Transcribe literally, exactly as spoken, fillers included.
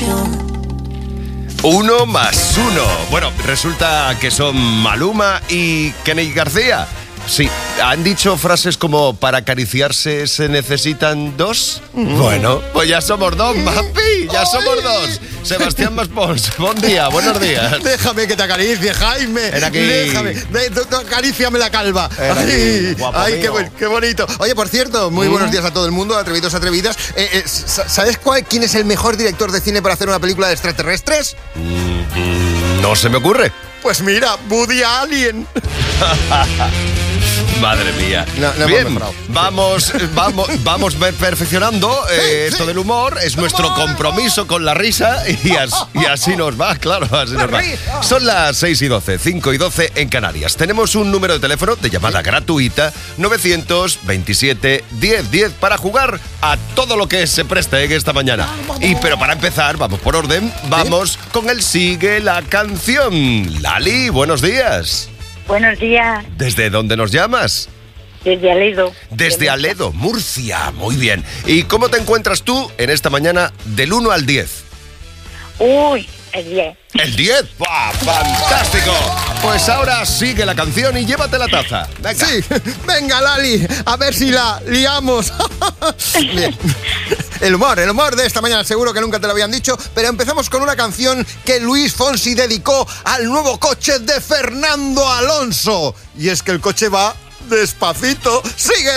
Uno más uno. Bueno, resulta que son Maluma y Kenny García. Sí, ¿han dicho frases como para acariciarse se necesitan dos? Mm. Bueno, pues ya somos dos, mapi, ya somos dos. Sebastián Maspons, buen día, buenos días. Déjame que te acaricie, Jaime. Ven aquí. Déjame, de, tú, tú, acaríciame la calva. Ven ay, aquí, guapo ay qué, mío. qué bonito. Oye, por cierto, muy mm. buenos días a todo el mundo, atrevidos, atrevidas. Eh, eh, ¿Sabes cuál, quién es el mejor director de cine para hacer una película de extraterrestres? Mm, no se me ocurre. Pues mira, Woody Allen. Madre mía. No, no Bien, vamos, vamos, vamos perfeccionando eh, esto del humor. Es nuestro compromiso con la risa y, as, y así nos va, claro, así nos va. Son las seis y doce, cinco y doce en Canarias. Tenemos un número de teléfono de llamada gratuita, novecientos veintisiete diez diez, para jugar a todo lo que se preste en esta mañana. Y pero para empezar, vamos por orden, vamos con el Sigue la Canción. Lali, buenos días. Buenos días. ¿Desde dónde nos llamas? Desde Aledo. Desde Aledo, Murcia. Muy bien. ¿Y cómo te encuentras tú en esta mañana del uno al diez? Uy, el diez. ¿El diez? ¡Bah, fantástico! Pues ahora sigue la canción y llévate la taza. Venga. Sí, venga, Lali, a ver si la liamos. Bien. El humor, el humor de esta mañana, seguro que nunca te lo habían dicho, pero empezamos con una canción que Luis Fonsi dedicó al nuevo coche de Fernando Alonso. Y es que el coche va despacito. ¡Sigue!